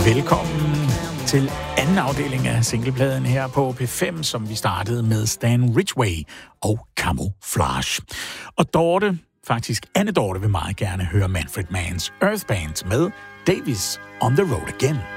Velkommen til anden afdeling af singlepladen her på P5, som vi startede med Stan Ridgway og Camouflage. Og Dorte, faktisk Anne Dorte, vil meget gerne høre Manfred Mann's Earth Band med Davis on the Road Again.